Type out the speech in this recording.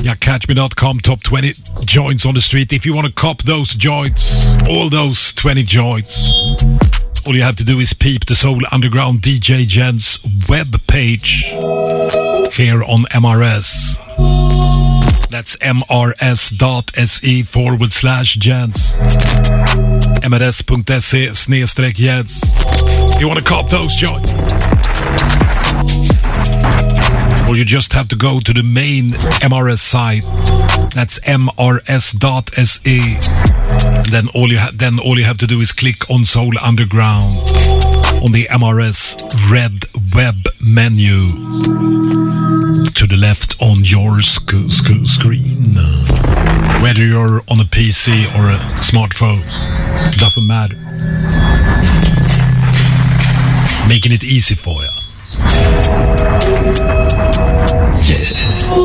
Yeah, catchme.com, top 20 joints on the street. If you want to cop those joints, all those 20 joints, all you have to do is peep the Soul Underground DJ Jens web page here on MRS. That's mrs.se/Jens. mrs.se/Jens. You want to cop those joints? Or you just have to go to the main MRS site. That's mrs.se. And then all you have to do is click on Soul Underground on the MRS red web menu to the left on your screen. Whether you're on a PC or a smartphone, doesn't matter. Making it easy for you. Yeah.